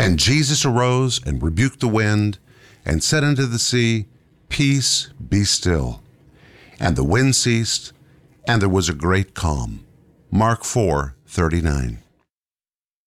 And Jesus arose and rebuked the wind and said unto the sea, Peace, be still. And the wind ceased, and there was a great calm. Mark 4:39.